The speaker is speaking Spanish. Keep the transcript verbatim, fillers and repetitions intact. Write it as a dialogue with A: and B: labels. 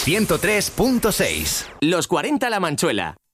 A: ciento tres punto seis.
B: Los cuarenta La Manchuela.